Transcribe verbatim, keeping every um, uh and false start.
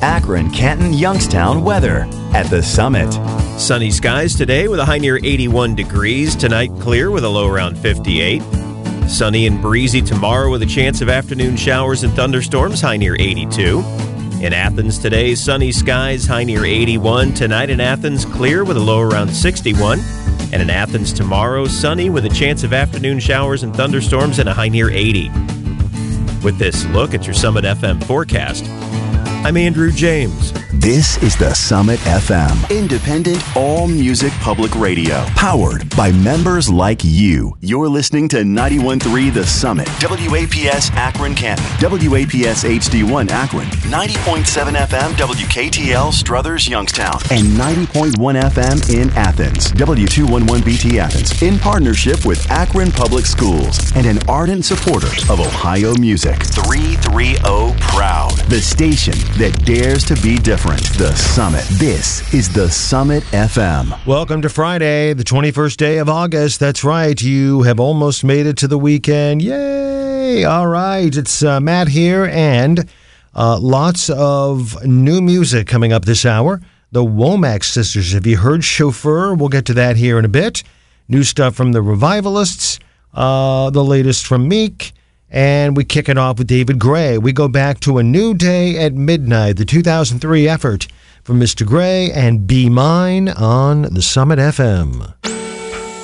Akron, Canton, Youngstown weather at the Summit. Sunny skies today with a high near eighty-one degrees. Tonight, clear with a low around fifty-eight. Sunny and breezy tomorrow with a chance of afternoon showers and thunderstorms, high near eighty-two. In Athens today, sunny skies, high near eighty-one. Tonight in Athens, clear with a low around sixty-one. And in Athens tomorrow, sunny with a chance of afternoon showers and thunderstorms and a high near eighty. With this look at your Summit F M forecast, I'm Andrew James. This is the Summit F M, independent all-music public radio, powered by members like you. You're listening to ninety-one point three The Summit, W A P S Akron, Canton, W A P S H D one Akron, ninety point seven F M W K T L Struthers, Youngstown, and ninety point one F M in Athens, W two eleven B T Athens, in partnership with Akron Public Schools and an ardent supporter of Ohio music. three thirty Proud, the station that dares to be different. The Summit. This is the Summit F M. Welcome to Friday, the twenty-first day of August. That's right. You have almost made it to the weekend. Yay! All right. It's uh, Matt here, and uh, lots of new music coming up this hour. The Womack Sisters. Have you heard Chauffeur? We'll get to that here in a bit. New stuff from the Revivalists. Uh, the latest from Meek. And we kick it off with David Gray. We go back to A New Day at Midnight, the two thousand three effort from Mister Gray and Be Mine on the Summit F M.